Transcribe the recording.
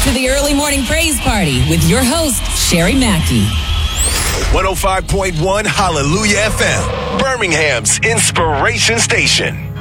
to the Early Morning Praise Party with your host, Sherry Mackey. 105.1 Hallelujah FM, Birmingham's inspiration station.